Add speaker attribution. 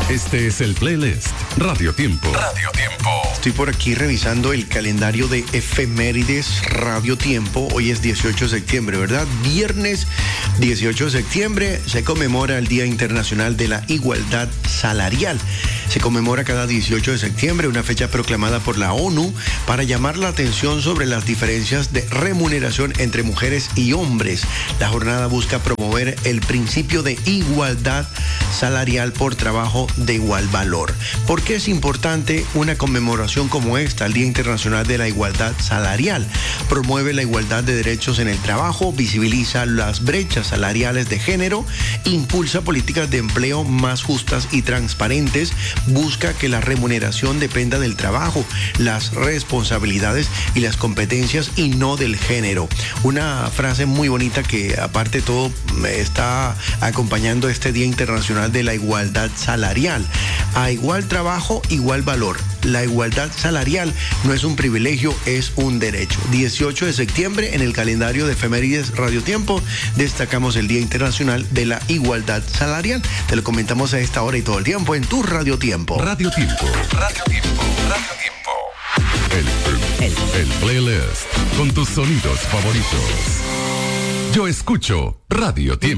Speaker 1: Este es el playlist Radio Tiempo. Radio Tiempo.
Speaker 2: Estoy por aquí revisando el calendario de efemérides Radio Tiempo. Hoy es 18 de septiembre, ¿verdad? Viernes 18 de septiembre se conmemora el Día Internacional de la Igualdad Salarial. Se conmemora cada 18 de septiembre, una fecha proclamada por la ONU para llamar la atención sobre las diferencias de remuneración entre mujeres y hombres. La jornada busca promover el principio de igualdad salarial por trabajo de igual valor. ¿Por qué es importante una conmemoración como esta, el Día Internacional de la Igualdad Salarial? Promueve la igualdad de derechos en el trabajo, visibiliza las brechas salariales de género, impulsa políticas de empleo más justas y transparentes, busca que la remuneración dependa del trabajo, las responsabilidades y las competencias y no del género. Una frase muy bonita que aparte de todo está acompañando este Día Internacional de la Igualdad Salarial. A igual trabajo, igual valor. La igualdad salarial no es un privilegio, es un derecho. 18 de septiembre en el calendario de efemérides Radio Tiempo destacamos el Día Internacional de la Igualdad Salarial. Te lo comentamos a esta hora y todo el tiempo en tu Radio Tiempo.
Speaker 1: Radio Tiempo. Radio Tiempo. Radio Tiempo. El playlist con tus sonidos favoritos. Yo escucho Radio Tiempo.